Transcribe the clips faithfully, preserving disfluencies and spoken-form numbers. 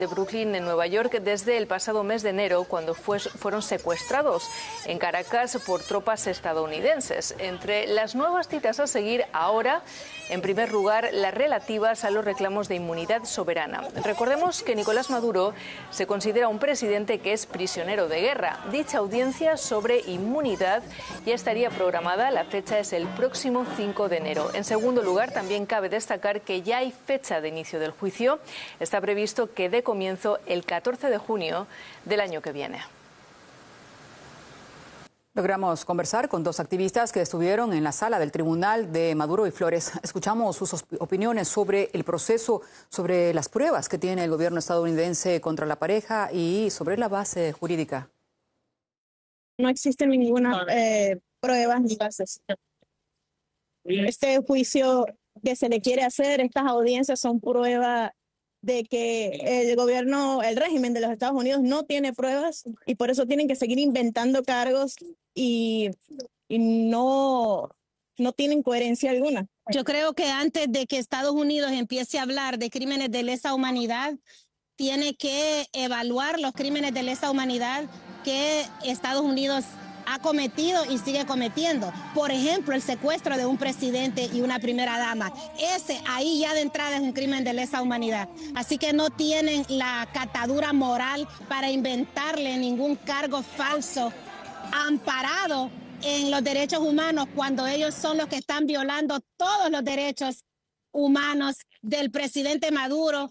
de Brooklyn, en Nueva York, desde el pasado mes de enero, cuando fue, fueron secuestrados en Caracas por tropas estadounidenses. Entre las nuevas citas a seguir ahora, en primer lugar, las relativas a los reclamos de inmunidad soberana. Recordemos que Nicolás Maduro se considera un presidente que es prisionero de guerra. Dicha audiencia sobre inmunidad ya estaría programada, la fecha es el próximo cinco de enero. En segundo lugar, también cabe destacar que ya hay fecha de inicio del juicio. Está previsto que dé comienzo el catorce de junio del año que viene. Logramos conversar con dos activistas que estuvieron en la sala del tribunal de Maduro y Flores. Escuchamos sus opiniones sobre el proceso, sobre las pruebas que tiene el gobierno estadounidense contra la pareja y sobre la base jurídica. No existe ninguna eh, prueba ni bases. Este juicio que se le quiere hacer, estas audiencias son prueba de que el gobierno, el régimen de los Estados Unidos no tiene pruebas y por eso tienen que seguir inventando cargos y, y no, no tienen coherencia alguna. Yo creo que antes de que Estados Unidos empiece a hablar de crímenes de lesa humanidad, tiene que evaluar los crímenes de lesa humanidad que Estados Unidos ha cometido y sigue cometiendo. Por ejemplo, el secuestro de un presidente y una primera dama. Ese ahí ya de entrada es un crimen de lesa humanidad. Así que no tienen la catadura moral para inventarle ningún cargo falso amparado en los derechos humanos cuando ellos son los que están violando todos los derechos humanos del presidente Maduro.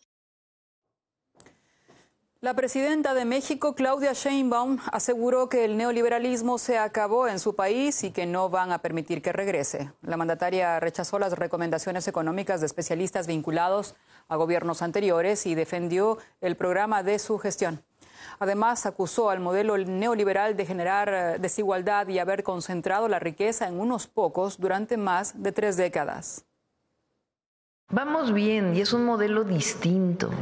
La presidenta de México, Claudia Sheinbaum, aseguró que el neoliberalismo se acabó en su país y que no van a permitir que regrese. La mandataria rechazó las recomendaciones económicas de especialistas vinculados a gobiernos anteriores y defendió el programa de su gestión. Además, acusó al modelo neoliberal de generar desigualdad y haber concentrado la riqueza en unos pocos durante más de tres décadas. Vamos bien y es un modelo distinto.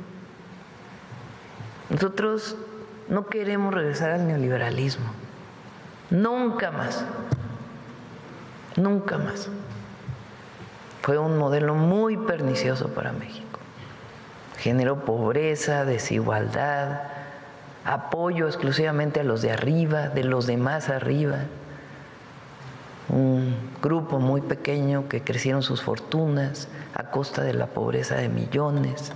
Nosotros no queremos regresar al neoliberalismo, nunca más, nunca más. Fue un modelo muy pernicioso para México. Generó pobreza, desigualdad, apoyo exclusivamente a los de arriba, de los demás arriba. Un grupo muy pequeño que crecieron sus fortunas a costa de la pobreza de millones.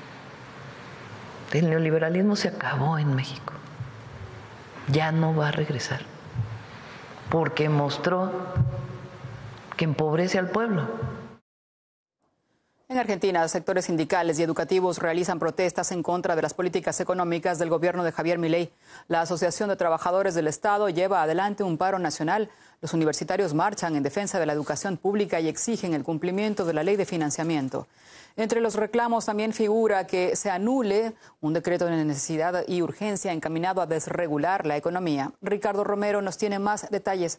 El neoliberalismo se acabó en México, ya no va a regresar, porque mostró que empobrece al pueblo. En Argentina, sectores sindicales y educativos realizan protestas en contra de las políticas económicas del gobierno de Javier Milei. La Asociación de Trabajadores del Estado lleva adelante un paro nacional. Los universitarios marchan en defensa de la educación pública y exigen el cumplimiento de la ley de financiamiento. Entre los reclamos también figura que se anule un decreto de necesidad y urgencia encaminado a desregular la economía. Ricardo Romero nos tiene más detalles.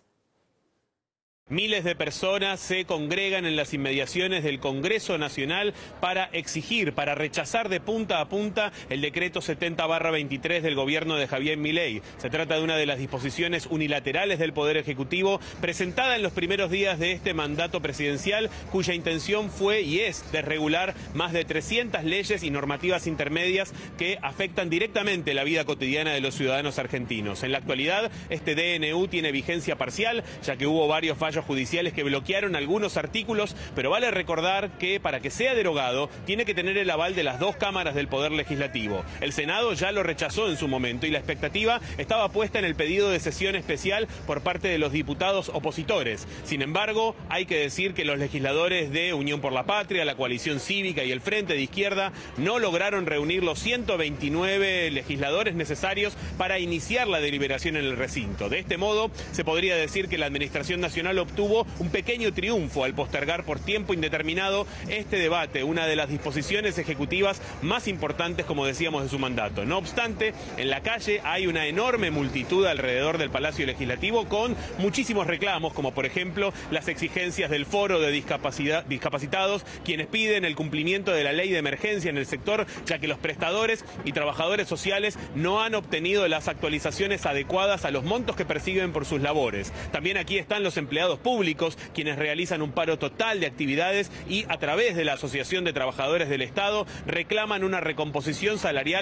Miles de personas se congregan en las inmediaciones del Congreso Nacional para exigir, para rechazar de punta a punta el decreto setenta barra veintitrés del gobierno de Javier Milei. Se trata de una de las disposiciones unilaterales del Poder Ejecutivo presentada en los primeros días de este mandato presidencial, cuya intención fue y es desregular más de trescientas leyes y normativas intermedias que afectan directamente la vida cotidiana de los ciudadanos argentinos. En la actualidad, este D N U tiene vigencia parcial, ya que hubo varios fallos judiciales que bloquearon algunos artículos, pero vale recordar que para que sea derogado tiene que tener el aval de las dos cámaras del Poder Legislativo. El Senado ya lo rechazó en su momento y la expectativa estaba puesta en el pedido de sesión especial por parte de los diputados opositores. Sin embargo, hay que decir que los legisladores de Unión por la Patria, la Coalición Cívica y el Frente de Izquierda no lograron reunir los ciento veintinueve legisladores necesarios para iniciar la deliberación en el recinto. De este modo, se podría decir que la Administración Nacional obtuvo un pequeño triunfo al postergar por tiempo indeterminado este debate, una de las disposiciones ejecutivas más importantes, como decíamos, de su mandato. No obstante, en la calle hay una enorme multitud alrededor del Palacio Legislativo con muchísimos reclamos, como por ejemplo las exigencias del Foro de Discapacidad, Discapacitados, quienes piden el cumplimiento de la ley de emergencia en el sector, ya que los prestadores y trabajadores sociales no han obtenido las actualizaciones adecuadas a los montos que perciben por sus labores. También aquí están los empleados públicos, quienes realizan un paro total de actividades y a través de la Asociación de Trabajadores del Estado reclaman una recomposición salarial